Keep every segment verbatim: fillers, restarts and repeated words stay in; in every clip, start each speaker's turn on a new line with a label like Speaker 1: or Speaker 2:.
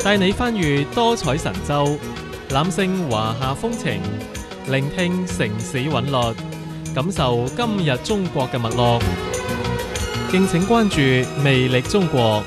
Speaker 1: 帶你翻閱多彩神州，覽勝華夏風情，聆聽城市韻律，感受今日中國嘅脈絡。敬請關注魅力中國。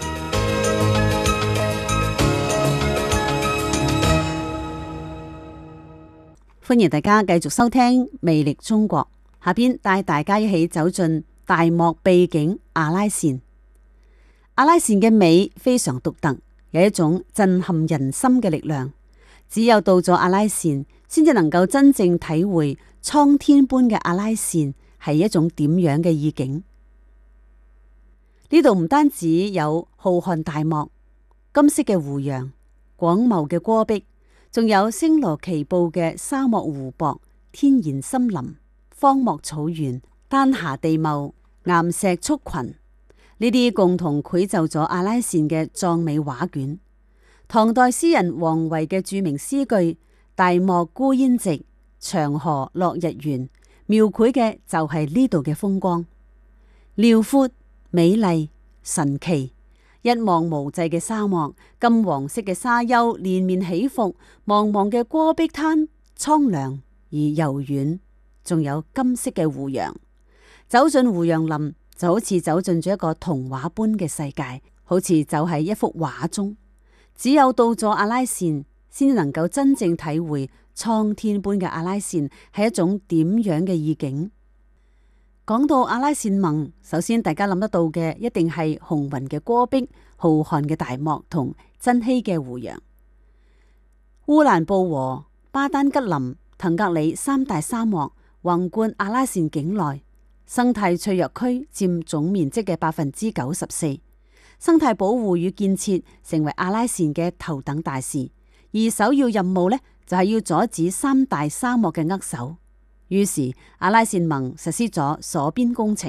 Speaker 2: 歡迎大家繼續收聽魅力中國，下邊帶大家一起走進大漠秘境阿拉善。阿拉善嘅美非常獨特，有一種震撼人心嘅力量。只有到咗阿拉善，先至能夠真正體會蒼天般嘅阿拉善係一種點樣嘅意境。呢度唔單止有浩瀚大漠、金色嘅湖洋、廣袤嘅戈壁，仲有星羅棋布嘅沙漠湖泊、天然森林、荒漠草原、丹霞地貌、岩石簇群，呢啲共同繪就咗阿拉善嘅壯美畫卷。唐代詩人王維嘅著名詩句“大漠孤煙直，長河落日圓”，描繪嘅就係呢度嘅風光，遼闊、美麗、神奇。一望無際嘅沙漠，金黃色嘅沙丘連綿起伏，茫茫嘅戈壁灘蒼涼而柔軟，仲有金色嘅湖洋。走進湖洋林，就好似走進咗一個童話般嘅世界，好似走喺一幅畫中。只有到咗阿拉善，先能夠真正體會蒼天般嘅阿拉善係一種點樣嘅意境。講到阿拉善盟，首先大家諗得到嘅一定係雄渾嘅戈壁、浩瀚嘅大漠同珍稀嘅湖洋。烏蘭布和、巴丹吉林、騰格里三大沙漠橫貫阿拉善境內，生態脆弱區佔總面積嘅百分之九十四。生態保護與建設成為阿拉善嘅頭等大事，而首要任務呢，就係要阻止三大沙漠嘅扼守。於是阿拉善盟實施咗鎖邊工程。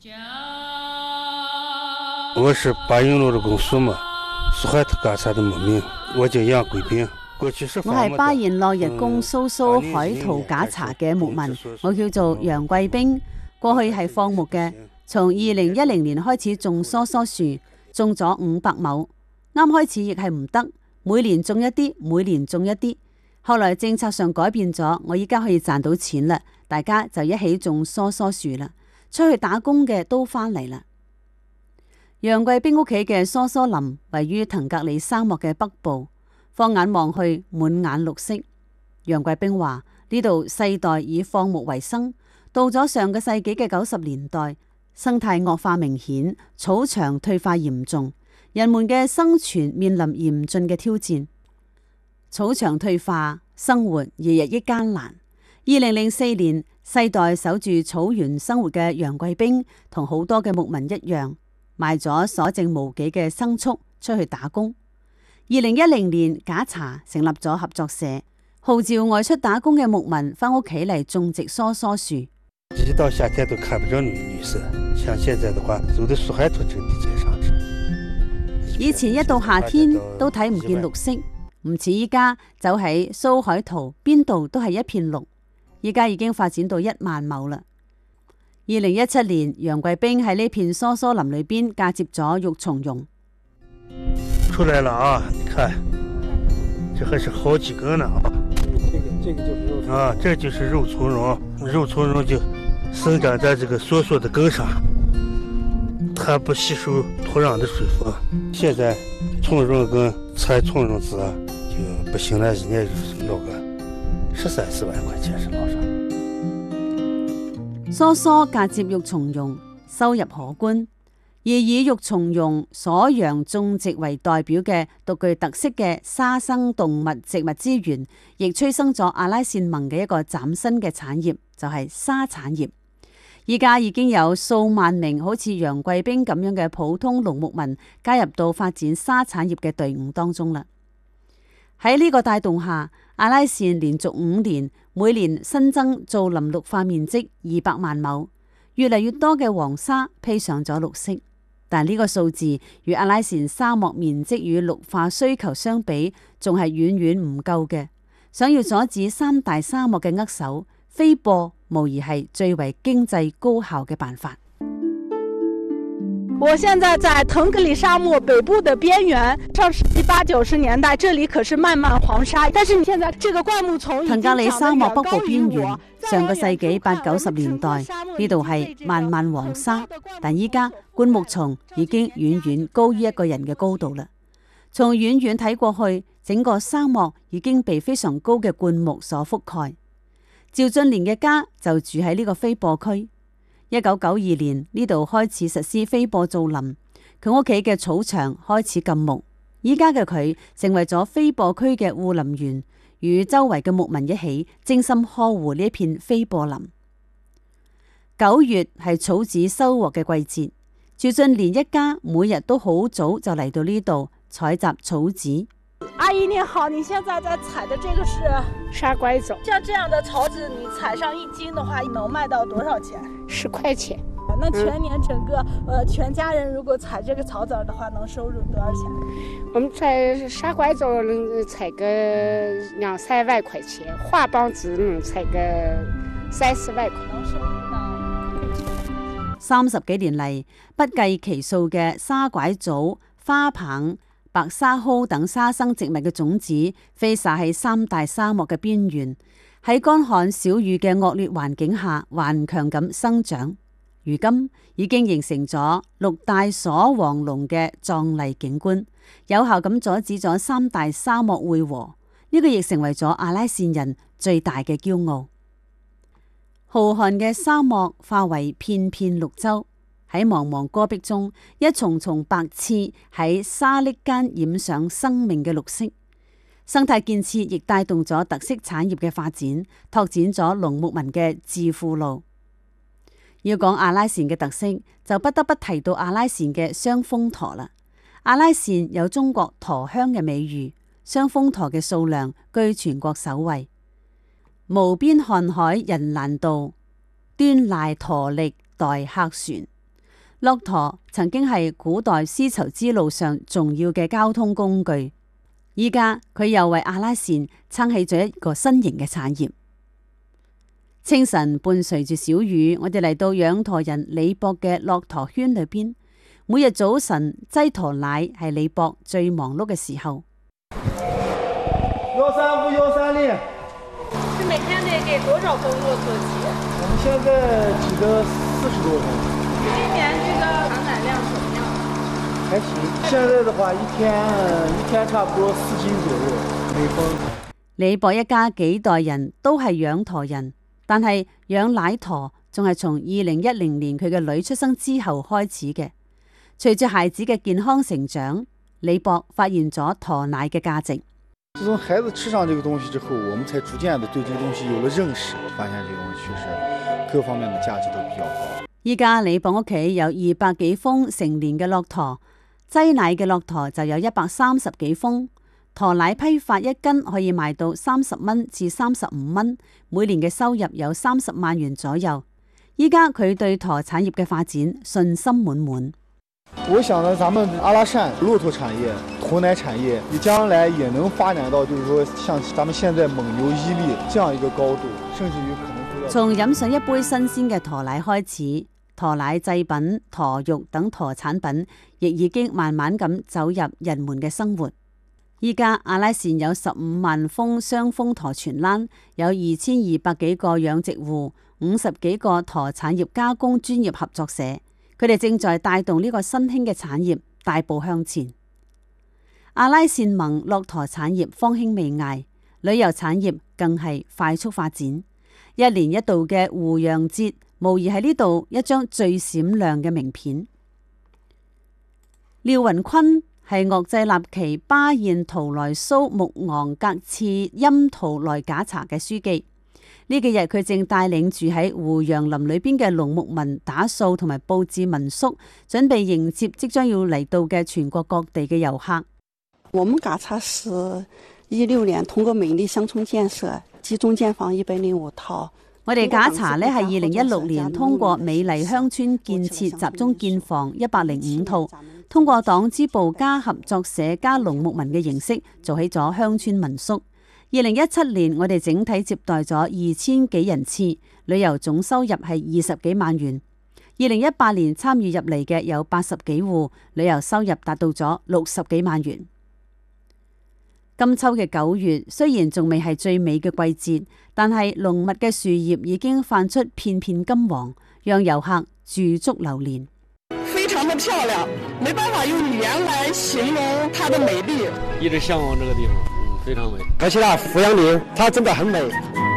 Speaker 3: 我是巴音路的公署嘛，蘇海特嘎查的牧民，我叫楊貴兵。過去是
Speaker 2: 我係巴彥落日公蘇蘇海圖假查嘅牧民，我叫做楊貴兵。過去係放牧嘅，從二零一零年開始種梭梭樹，種咗五百畝。啱開始亦係唔得，每年種一啲，每年種一啲。後來政策上改變咗，我依家可以賺到錢啦，大家就一起種梭梭樹啦。出去打工嘅都返嚟啦。楊貴兵屋企嘅梭梭林位於騰格里沙漠嘅北部，放眼望去滿眼綠色。楊貴兵話呢度世代以放牧為生，到咗上個世紀嘅九十年代，生態惡化明顯，草場退化嚴重，人們嘅生存面臨嚴峻嘅挑戰。草場退化，生活日日益艱難。二零零四年，世代守住草原生活嘅楊貴兵，同好多嘅牧民一樣，賣咗所剩無幾嘅牲畜出去打工。二零一零年，假查成立咗合作社，號召外出打工嘅牧民返屋企嚟種植梭梭樹。
Speaker 3: 一到夏天都看不着綠綠色，像現在的話，走到蘇海圖這個地界上去。
Speaker 2: 以前一到夏天都睇唔見綠色。唔似依家走喺蘇海圖邊度都係一片綠，依家已經發展到一萬畝啦。二零一七年，楊貴兵喺呢片梭梭林裏邊嫁接咗肉苁蓉。
Speaker 3: 出來了啊！你看，這還是好幾根呢啊！
Speaker 4: 這個這個就是肉
Speaker 3: 啊，這就是肉苁蓉，肉苁蓉就生長在這個梭梭的根上，它不吸收土壤的水分。現在苁蓉跟採苁蓉籽就不行了，一年要個十三四萬塊錢是老少。
Speaker 2: 梭梭嫁接肉苁蓉，收入可觀。而以肉苁蓉、鎖陽種植為代表嘅獨具特色嘅沙生動物植物資源，亦催生咗阿拉善盟嘅一個嶄新嘅產業，就係、是、沙產業。依家已經有數萬名好似楊貴兵咁樣嘅普通農牧民加入到發展沙產業嘅隊伍當中啦。喺呢個帶動下，阿拉善連續五年每年新增造林綠化面積二百萬畝，越嚟越多嘅黃沙披上咗綠色。但呢個數字與阿拉善沙漠面積與綠化需求相比，仲係遠遠唔夠嘅。想要阻止三大沙漠嘅扼守，飛播無疑係最為經濟高效嘅辦法。
Speaker 5: 我現在在騰格里沙漠北部的邊緣，上世紀八九十年代，這裡可是漫漫黃沙，但是你現在這個灌木叢
Speaker 2: 騰格里沙漠北部邊緣，上個世紀八九十年代呢度係漫漫黃沙，但依家灌木叢已經遠遠高於一個人嘅高度啦。從遠遠睇過去，整個沙漠已經被非常高嘅灌木所覆蓋。趙俊蓮嘅家就住喺呢個飛播區。一九九二年呢度開始實施飛播造林，佢屋企嘅草場開始禁牧。依家嘅佢成為咗飛播區嘅護林員，與周圍嘅牧民一起精心呵護呢一片飛播林。九月係草籽收穫嘅季節，趙俊蓮一家每日都好早就嚟到呢度採集草籽。
Speaker 5: 阿姨你好，你現在在採的這個是
Speaker 6: 沙拐棗，
Speaker 5: 像這樣的草籽，你採上一斤的話，能賣到多少錢？
Speaker 6: 十塊錢。
Speaker 5: 那全年整個，呃，全家人如果採這個草籽的話，能收入多少錢？
Speaker 6: 我們採沙拐棗能採個兩三萬塊錢，花幫子能採個三四萬塊。
Speaker 5: 能收入到
Speaker 2: 三十幾年嚟，不計其數嘅沙拐棗、花棒、白沙蒿等沙生植物嘅種子飛撒喺三大沙漠嘅邊緣，喺乾旱少雨嘅惡劣環境下頑強咁生長。如今已經形成咗六大鎖黃龍嘅壯麗景觀，有效咁阻止咗三大沙漠匯合。呢、這個亦成為咗阿拉善人最大嘅驕傲。浩瀚嘅沙漠化為片片綠洲。喺茫茫戈壁中，一重重白刺喺沙礫間染上生命嘅綠色。生態建設亦帶動咗特色產業嘅發展，拓展咗農牧民嘅致富路。要講阿拉善嘅特色，就不得不提到阿拉善嘅雙峰駝啦。阿拉善有中國駝鄉嘅美譽，雙峰駝嘅數量居全國首位。無邊瀚海人難渡，端賴駝力代客船。駱駝曾經係古代絲綢之路上重要嘅交通工具，依家佢又為阿拉善撐起咗一個新型嘅產業。清晨伴隨住小雨，我哋嚟到養駝人李博嘅駱駝圈裏邊。每日早晨擠駝奶係李博最忙碌嘅時候。
Speaker 7: 幺三五幺三零，
Speaker 5: 是每天得給多少頭駱駝擠？
Speaker 7: 我們現在擠得四十多頭。
Speaker 5: 今年這個產奶量怎麼樣？
Speaker 7: 還行，現在的話一天一天差不多四斤左右每峰。
Speaker 2: 李博一家幾代人都係養駝人，但係養奶駝仲係從二零一零年佢嘅女出生之後開始嘅。隨住孩子嘅健康成長，李博發現咗駝奶嘅價值。
Speaker 7: 自從孩子吃上這個東西之後，我們才逐漸的對這個東西有了認識，發現這個東西確實各方面的價值都比較高。
Speaker 2: 依家李博屋企有二百幾峰成年嘅駱駝，擠奶嘅駱駝就有一百三十幾峰。駝奶批發一斤可以賣到三十蚊至三十五蚊，每年嘅收入有三十萬元左右。依家佢對駝產業嘅發展信心滿滿。
Speaker 7: 我想呢，咱們阿拉善駱駝產業、駝奶產業，你將來也能發展到，就是說像咱們現在蒙牛、伊利這樣一個高度，甚至於可能會
Speaker 2: 從飲上一杯新鮮嘅駝奶開始，駝奶製品、駝肉等駝產品亦已經慢慢咁走入人們嘅生活。依家阿拉善有十五萬峰雙峰駝全欄，有二千二百幾個養殖戶，五十幾個駝產業加工專業合作社。佢哋正在帶動呢個新興嘅產業大步向前。阿拉善盟駱駝產業方興未艾，旅遊產業更係快速發展。一年一度嘅湖洋節，無疑係呢度一張最閃亮嘅名片。廖雲坤係岳濟納旗巴彥圖萊蘇木昂格次欽圖萊賈查嘅書記。呢幾日佢正帶領住喺湖洋林裏邊嘅農牧民打掃同埋佈置民宿，準備迎接即將要嚟到嘅全國各地嘅遊客。
Speaker 8: 我們嘎查是一六年通過美麗鄉村建設集中建房一百零五套。
Speaker 2: 我哋嘎查呢係二零一六年通過美麗鄉村建設集中建房一百零五套，通過黨支部加合作社加農牧民嘅形式做起咗鄉村民宿。二零一七年，我哋整體接待咗二千幾人次，旅遊總收入係二十幾萬元。 二零一八年參與入嚟嘅有八十幾戶，旅遊收入達到咗六十幾萬元。金秋嘅九月雖然仲未係最美嘅季節，但係濃密嘅樹葉已經泛出片片金黃，讓遊客駐足流連。
Speaker 9: 非常的漂亮，沒辦法用語言來形容它的美麗。
Speaker 10: 一直向往這個地方，嗯，非常美。
Speaker 4: 而且啊，阜陽嶺它真的很美。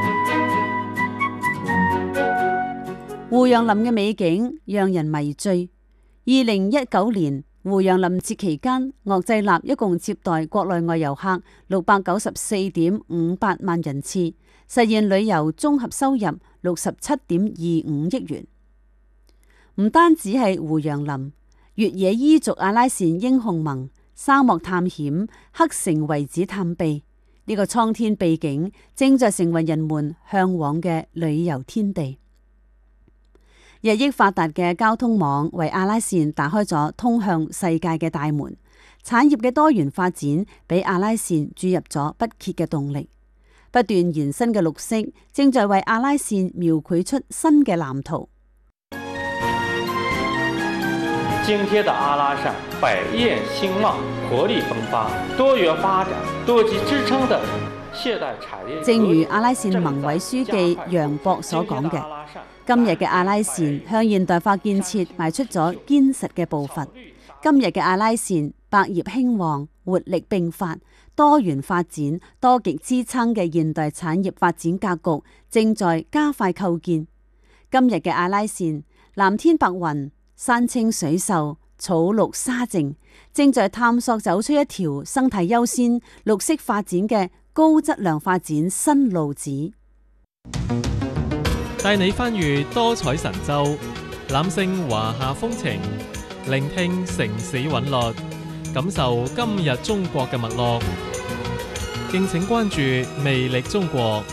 Speaker 2: 胡楊林嘅美景讓人迷醉。二零一九年胡楊林節期間，岳濟納一共接待國內外遊客六百九十四點五八萬人次，實現旅遊綜合收入六十七點二五億元。唔單止係胡楊林，越野依族阿拉善英雄盟、沙漠探險、黑城遺址探秘，呢、這個蒼天秘境正在成為人們向往嘅旅遊天地。日益發達嘅交通網為阿拉善打開咗通向世界嘅大門，產業嘅多元發展俾阿拉善注入咗不竭嘅動力，不斷延伸嘅綠色正在為阿拉善描繪出新嘅藍圖。
Speaker 11: 津貼的阿拉善百業興旺，活力迸發，多元發展，多級支撐的現代產業。
Speaker 2: 正如阿拉善盟委書記楊博所講嘅，今日嘅阿拉善向現代化建設邁出咗堅實嘅步伐。今日嘅阿拉善百業興旺，活力迸發，多元發展，多極支撐嘅現代產業發展格局正在加快構建。今日嘅阿拉善藍天白雲，山清水秀，草綠沙靜，正在探索走出一條生態優先、綠色發展嘅高質量發展新路子。
Speaker 1: 帶你翻閱多彩神州，覽勝華夏風情，聆聽城市韻律，感受今日中國嘅脈絡。敬請關注魅力中國。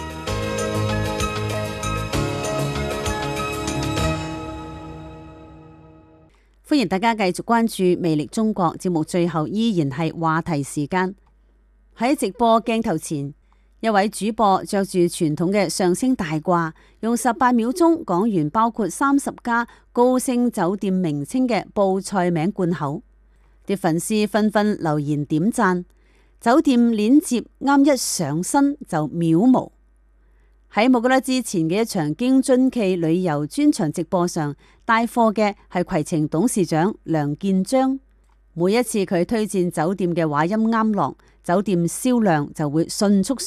Speaker 2: 歡迎大家繼續關注魅力中國節目，最後依然係話題時間。喺直播鏡頭前，一位主播着住傳統嘅上升大褂，用十八秒鐘講完包括三十家高星酒店名稱嘅報菜名貫口，啲粉絲紛紛留言點讚。酒店鏈接啱一上身就秒無。喺冇幾耐之前嘅一場京津冀旅遊專場直播上，帶貨嘅係攜程董事長梁建章。每一次佢推薦酒店嘅話音啱落，酒店銷量就會迅速